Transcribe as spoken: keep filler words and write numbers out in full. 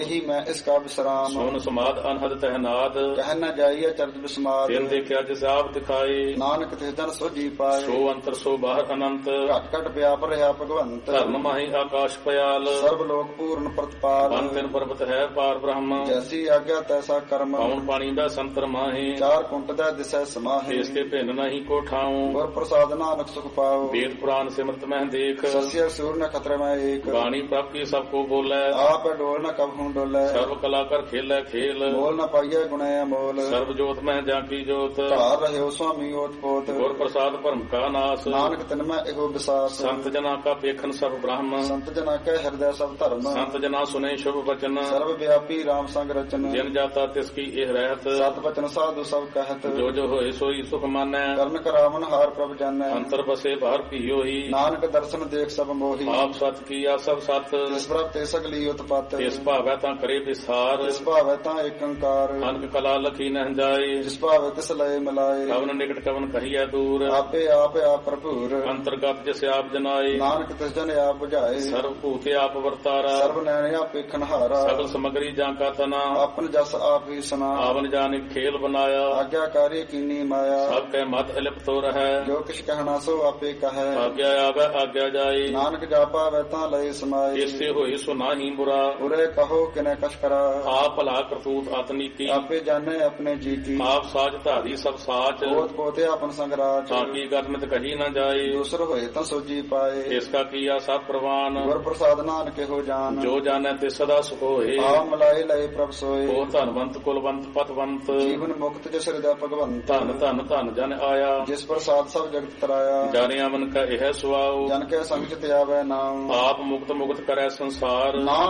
ही मैं इसका विश्राम। सोन समाद अनहद तहनाद, कह न जाइए चरत विस्माद। तिन देखिया जिस आप दिखाए, नानक तिस जन सो जी पाए। सो अंतर सो बाहर अनंत, घट घट व्याप रहा भगवंत। धर्म माही आकाश पयाल, सर्वलोक पूर्ण प्रतिपाल। बन तिन पर्वत है पार ब्रह्म, जैसी आज्ञा तैसा कर्म। पौन पानी दा संतर माही, चार कुंट दै दिसै समाहि। इसके भिन्न नहीं को ठाऊं, गुर प्रसाद नानक सुख पाओ। वेद पुराण सिमरत मह देख, सस्य सूर न खतरे में एक। वाणी प्राप्ति सबको बोले, आप डोल न कबहू डोले। सर्व कला कर खेल खेल, मोल न पाइए गुणे अमोल। सर्व जोत में जाकी जोत, धार रहे स्वामी ओत पोत। गुर प्रसाद भरम का नाश, नानक तिन में एगो विसास। संत जना का पेखन सर्व ब्राह्म, संत जना के हृदय सब धर्म। संत जना सुने शुभ वचन, सर्व व्यापी राम संग रचन। जिन जाता तिसकी एह रहत, सत वचन साधु सब कहत। जो जो होए सोई सुख मानै, कर्ण करावन हार प्रभ जानै। अंतर बसे बाहर पियो ही, नानक दर्शन देख सब मोही। आप सत किया सब सत, तिस प्रभ ते सगली उत्पत। तिस भावै ता करे विस्तार, जिस भावै ता एक अंकार। अनक कला लखी नह जाए, जिस भावै तिस लय मिलाए। कवन निकट कवन कहिया दूर, आपे आप आप प्रभुर। अंतर्गत जिस आप जनाए, नानक तिस जन आप बुझाए। सर्व भूत आप वर्तारा, सर्व नैन आप खनहारा। सकल समगरी जाका तना, आपन जस आप ही सना। आवन जाने खेल बनाया, आज्ञाकारी कीनी माया। सब कह मत अलिप्त तो रह, जो किछ कहना सो आपे कहे। आज्ञा आवे आज्ञा जाए, नानक जापा वैता लय समाए। इससे होए सो नाही बुरा, बुरे कहो किने कछ करा। आप भला करतूत आतनी की, आपे जाने अपने जी की। आप साज धारी सब साच, पोत पोते अपन संगराज। ताकि गरमित कही न जाए, दूसर होए तो सोजी पाए। इसका किया सब प्रवान, गुर प्रसाद नानक हो जान। जो जाने ते सदा सुख होए, आ मलाए लय प्रभ सोए। ओ धनवंत कुलवंत पतवंत, जीवन मुक्त जिस हृदय भगवंत। धन धन धन जन आया, जिस प्रसाद सब जगत तराया। जानिया मन का यह सुआओ, जन के संग चित आवे नाम। आप मुक्त मुक्त करे संसार। नाम